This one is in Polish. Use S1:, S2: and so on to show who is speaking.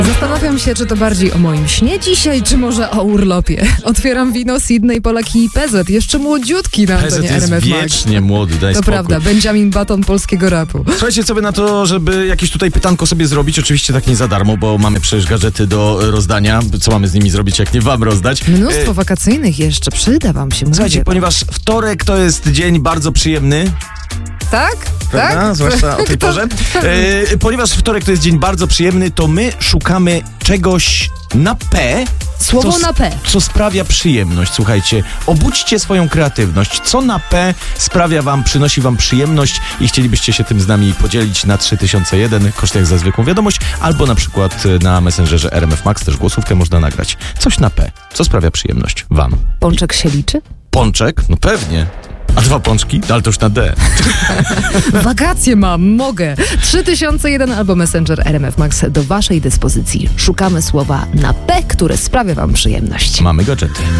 S1: Zastanawiam się, czy to bardziej o moim śnie dzisiaj, czy może o urlopie. Otwieram wino Sydney, Polaki i PZ. Jeszcze młodziutki na
S2: PZ
S1: antenie
S2: jest
S1: RMF Max.
S2: wiecznie młody, daj
S1: To
S2: spokój.
S1: prawda, Benjamin Button polskiego rapu.
S2: Słuchajcie, co by na to, żeby jakieś tutaj pytanko sobie zrobić? Oczywiście tak nie za darmo, bo mamy przecież gadżety do rozdania. Co mamy z nimi zrobić, jak nie wam rozdać?
S1: Mnóstwo wakacyjnych jeszcze, przyda wam się.
S2: Słuchajcie,
S1: mówię.
S2: ponieważ wtorek to jest dzień bardzo przyjemny.
S1: Tak?
S2: Prawda?
S1: Tak?
S2: Zwłaszcza o tej porze. Ponieważ wtorek to jest dzień bardzo przyjemny, to my szukamy czegoś na P.
S1: Słowo na P.
S2: Co sprawia przyjemność. Słuchajcie, obudźcie swoją kreatywność. Co na P sprawia wam, przynosi wam przyjemność i chcielibyście się tym z nami podzielić na 3001, koszt jak za zwykłą wiadomość, albo na przykład na Messengerze RMF Max, też głosówkę można nagrać. Coś na P. Co sprawia przyjemność wam?
S1: Pączek się liczy?
S2: Pączek? No pewnie. A 2 pączki? Ale to już na D.
S1: Wakacje mam, mogę. 3001 albo Messenger RMF Max do waszej dyspozycji. Szukamy słowa na P, które sprawia wam przyjemność.
S2: Mamy gadżety.